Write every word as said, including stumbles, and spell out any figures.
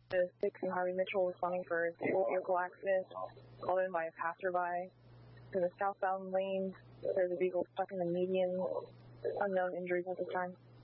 six and Harvey Mitchell responding for a fatal vehicle accident called in by a passerby. In the southbound lane, there's a vehicle stuck in the median. Unknown injuries at this time.